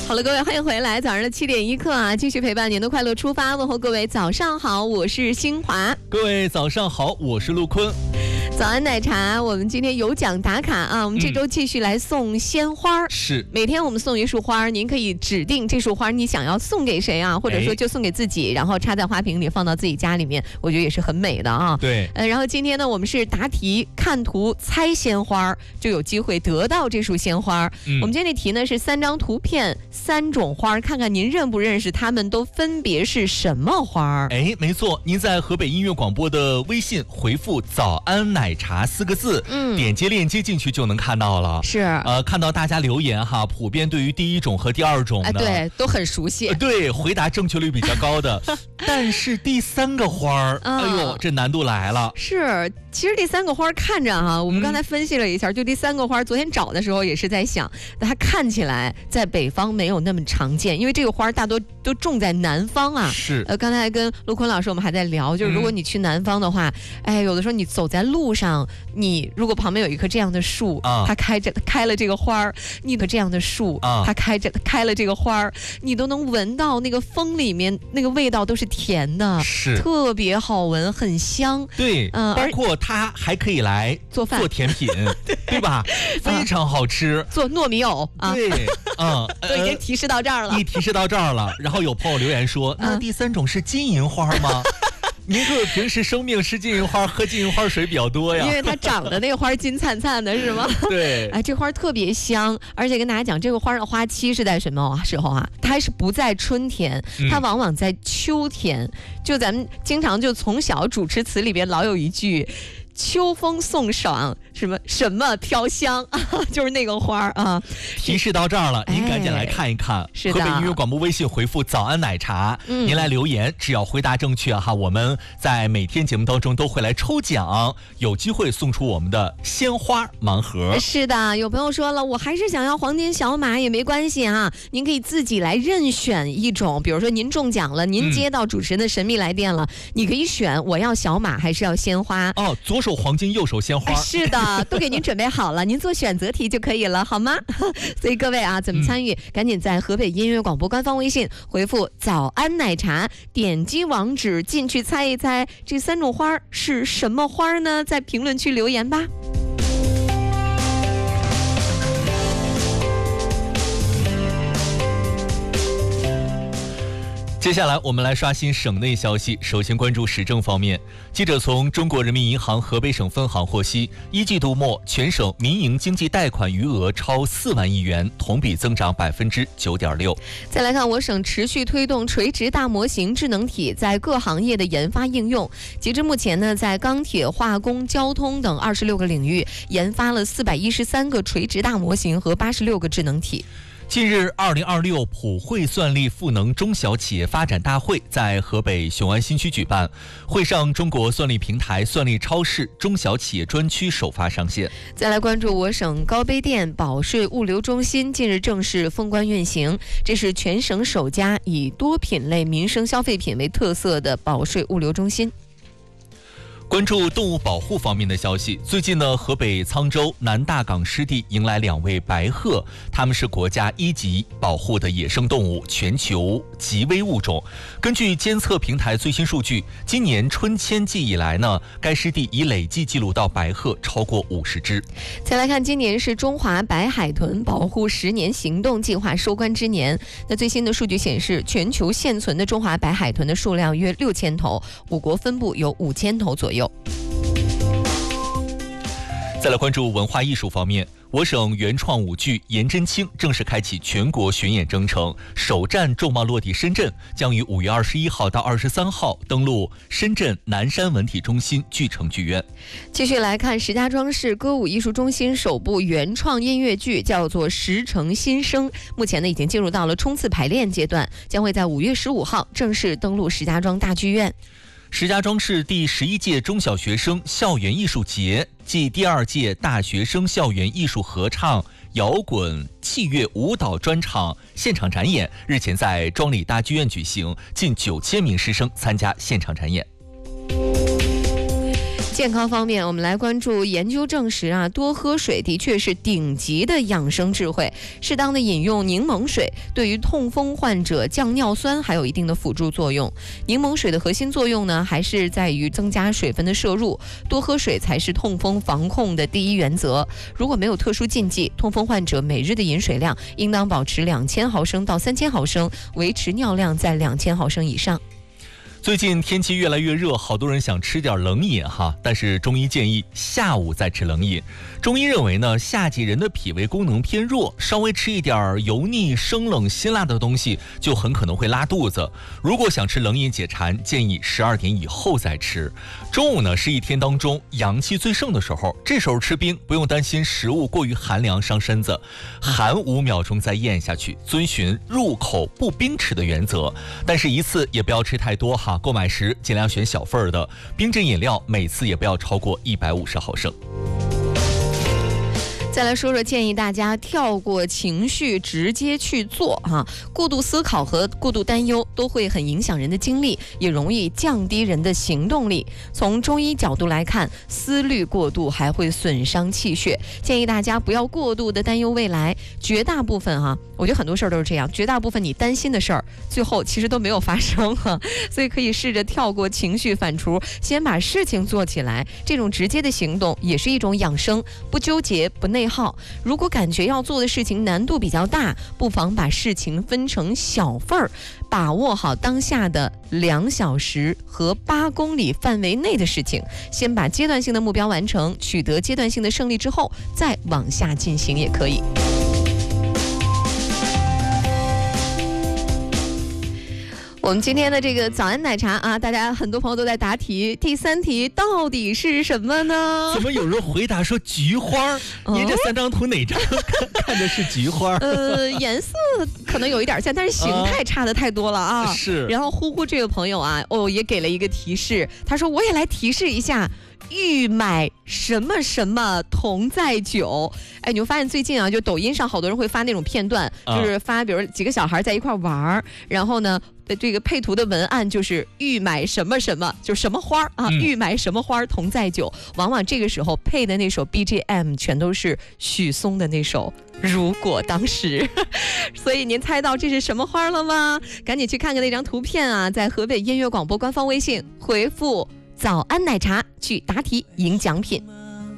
好了，各位，欢迎回来，早上的7点1刻啊，继续陪伴您的快乐出发，问候各位早上好，我是新华。 各位早上好，我是陆坤。 早安奶茶，我们今天有奖打卡啊！我们这周继续来送鲜花， 是每天我们送一束花，您可以指定这束花你想要送给谁啊，或者说就送给自己，然后插在花瓶里放到自己家里面，我觉得也是很美的啊。 对， 然后今天呢，我们是答题、看图、猜鲜花，就有机会得到这束鲜花。我们今天的题呢是3张图片，3种花，看看您认不认识它们都分别是什么花？ 哎，没错，您在河北音乐广播的微信回复“早安奶茶”4个字，点击链接进去就能看到了。是，看到大家留言哈，普遍对于第一种和第二种呢， 对，都很熟悉。 对，回答正确率比较高的，但是第3个花儿，哎呦，这难度来了。 是，其实第3个花看着哈，我们刚才分析了一下，就第3个花，昨天找的时候也是在想，它看起来在北方没有那么常见，因为这个花大多都种在南方啊。 是， 刚才跟陆坤老师我们还在聊，就是如果你去南方的话，哎，有的时候你走在路上，你如果旁边有一棵这样的树，它开了这个花儿，你的这样的树，它开了这个花儿，你都能闻到那个风里面那个味道都是甜的， 是特别好闻，很香。 对，包括它还可以来做饭、 做甜品，对吧？非常好吃， 做糯米藕啊。 对， 都已经提示到这儿了。 你提示到这儿了，然后有朋友留言说，那第3种是金银花吗？您是不是平时生病吃金银花，喝金银花水比较多呀？因为它长的那个花金灿灿的，是吗？ 对， 哎，这花特别香，而且跟大家讲，这个花的花期是在什么时候啊？它还是不在春天，它往往在秋天。就咱们经常就从小主持词里边老有一句。秋风送爽，什么飘香啊，就是那个花啊。 提示到这儿了，您赶紧来看一看。 是的， 河北音乐广播微信回复“早安奶茶”，您来留言，只要回答正确哈，我们在每天节目当中都会来抽奖，有机会送出我们的鲜花盲盒。 是的，有朋友说了，我还是想要黄金小马也没关系啊，您可以自己来任选一种，比如说您中奖了，您接到主持人的神秘来电了，你可以选我要小马还是要鲜花。 哦，左手黄金，右手鲜花。 是的，都给您准备好了，您做选择题就可以了，好吗？所以各位啊，怎么参与？赶紧在河北音乐广播官方微信回复“早安奶茶”，点击网址进去猜一猜，这3种花是什么花呢？在评论区留言吧。 接下来我们来刷新省内消息，首先关注时政方面。记者从中国人民银行河北省分行获悉，1季度末全省民营经济贷款余额超4万亿元，同比增长9.6%。 再来看，我省持续推动垂直大模型智能体在各行业的研发应用。截至目前呢，在钢铁、化工、交通等26个领域研发了413个垂直大模型和86个智能体。 近日，2026普惠算力赋能中小企业发展大会在河北雄安新区举办。会上，中国算力平台算力超市中小企业专区首发上线。 再来关注我省高碑店保税物流中心近日正式封关运行，这是全省首家以多品类民生消费品为特色的保税物流中心。 关注动物保护方面的消息，最近呢，河北沧州南大港湿地迎来2位白鹤，它们是国家1级保护的野生动物，全球极危物种。根据监测平台最新数据，今年春迁季以来呢，该湿地已累计记录到白鹤超过50只。 再来看，今年是中华白海豚保护10年行动计划收官之年。那最新的数据显示，全球现存的中华白海豚的数量约6000头，我国分布有5000头左右。 再来关注文化艺术方面，我省原创舞剧《颜真卿》正式开启全国巡演征程，首站重磅落地深圳，将于5月21号到23号登陆深圳南山文体中心剧城剧院。 继续来看，石家庄市歌舞艺术中心首部原创音乐剧叫做《石城新生》，目前呢已经进入到了冲刺排练阶段，将会在5月15号正式登陆石家庄大剧院。 石家庄市第11届中小学生校园艺术节暨第2届大学生校园艺术合唱、摇滚、器乐舞蹈专场现场展演日前在庄里大剧院举行，近9000名师生参加现场展演。 健康方面，我们来关注研究证实啊，多喝水的确是顶级的养生智慧。适当的饮用柠檬水，对于痛风患者降尿酸还有一定的辅助作用。柠檬水的核心作用呢，还是在于增加水分的摄入，多喝水才是痛风防控的第一原则。如果没有特殊禁忌，痛风患者每日的饮水量应当保持2000毫升到3000毫升，维持尿量在2000毫升以上。 最近天气越来越热，好多人想吃点冷饮哈，但是中医建议下午再吃冷饮。中医认为呢，夏季人的脾胃功能偏弱，稍微吃一点油腻、生冷、辛辣的东西，就很可能会拉肚子。如果想吃冷饮解馋，建议12点以后再吃。中午呢是一天当中阳气最盛的时候，这时候吃冰，不用担心食物过于寒凉伤身子，含5秒钟再咽下去，遵循入口不冰吃的原则。但是一次也不要吃太多哈。购买时尽量选小份的冰镇饮料，每次也不要超过150毫升。 再来说说建议大家跳过情绪直接去做哈，过度思考和过度担忧都会很影响人的精力，也容易降低人的行动力。从中医角度来看，思虑过度还会损伤气血，建议大家不要过度的担忧未来。绝大部分我觉得很多事儿都是这样，绝大部分你担心的事儿最后其实都没有发生所以可以试着跳过情绪反刍，先把事情做起来。这种直接的行动也是一种养生，不纠结不内耗。如果感觉要做的事情难度比较大，不妨把事情分成小份儿，把握好当下的2小时和8公里范围内的事情，先把阶段性的目标完成，取得阶段性的胜利之后，再往下进行也可以。我们今天的这个早安奶茶啊，大家很多朋友都在答题。第3题到底是什么呢？ 怎么有人回答说菊花？您这3张图哪张看的是菊花？ 颜色可能有一点像，但是形态差的太多了啊。 是。然后呼呼这位朋友啊，也给了一个提示，他说我也来提示一下。欲买什么什么同载酒，哎，你会发现最近啊，就抖音上好多人会发那种片段，就是发比如几个小孩在一块玩，然后呢，这个配图的文案就是欲买什么什么，就什么花啊，欲买什么花同载酒。往往这个时候配的那首 BGM 全都是许嵩的那首如果当时。所以您猜到这是什么花了吗？赶紧去看看那张图片啊，在河北音乐广播官方微信回复早安奶茶去答题赢奖品。